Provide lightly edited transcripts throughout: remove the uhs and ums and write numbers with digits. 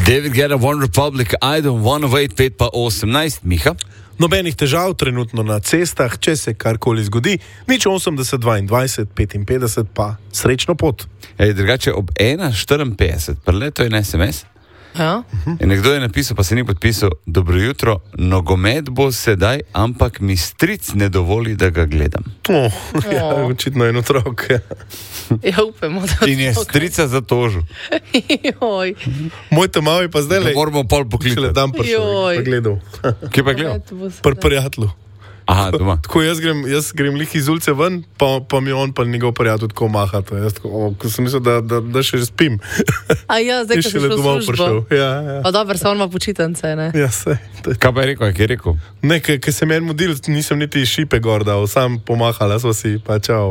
David Guetta, One Republic, I don't wanna wait, 5 pa 18, Miha. Nobenih težav trenutno na cestah, če se karkoli zgodi, nič 80, 22, 55, pa srečno pot. Drugače ob 1:54, preleto je na SMS. Ja. In nekdo je napisal, pa se ni podpisal, dobro jutro, nogomet bo sedaj, ampak mi stric ne dovoli, da ga gledam. Ja, očitno en otrok. Ja, upemo, da In je strica zatožil. Joj. Moj tamavi pa zdaj le. Moramo pol poklicati. Šele dan prišel, Joj. pa gledal. Kje pa je gledal? Pri prijatelju. Aha, doma. Tako jaz grem lih iz ulice ven, pa mi on pa njegov prijatelj tako maha. Ko sem mislil, da še spim. A ja, zdaj, ko si šel v službo. Ja. Pa dobro, se on ima počitance, ne? Ja, sej. Kaj pa je rekel, kaj je rekel? Ne, ker sem en modil, nisem niti šipe gor dal, sam pomahala sva si, pa čau.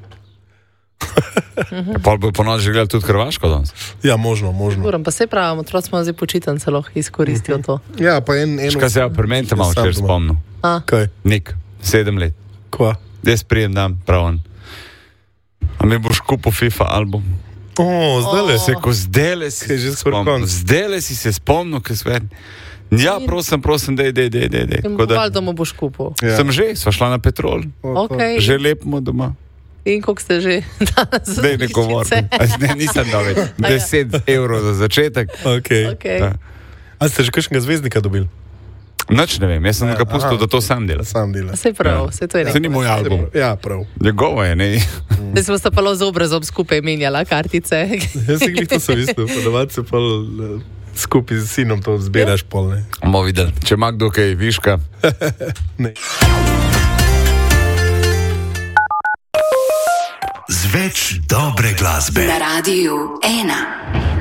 Pol bo ponoči že gledal tudi Hrvaško danes. Ja, možno. Moram pa se pravimo, otroci smo zdaj počitance, lahko izkoristijo to. Ja, pa en... Škaj se je permente malo včeraj spomnil? Kaj? Nik, 7 let. Kva? Jaz prijem dan, prav on. A mi boš kupil FIFA album? Zdajle. Seko, zdajle si Kaj, že skoro konc. Zdajle si se spomnil, kaj svet. Ja, prosim, dej. Valjda mu boš kupil. Ja. Sem že, sva šla na Petrol. Okay. Že lepimo doma. In koliko ste že danes? Dej ne govor. Ne, nisem dal več. 10 evrov za začetek. Okay. A ste že kakšnega zvezdnika dobili? Nič ne vem, jaz sem ga pustil, da to sam dela. Sej prav, sej to je nekaj. To ni moj album. Ja, prav. Njegovo je, ne? Zdaj smo sta pa z obrazom skupaj menjala kartice. Jaz sem glih to sem isto, podavati se pa skupaj z sinom to zbiraš pol, ne? Bomo videli, če ima kdo kaj viška. Ne. Z več dobre glasbe. Na Radiu 1.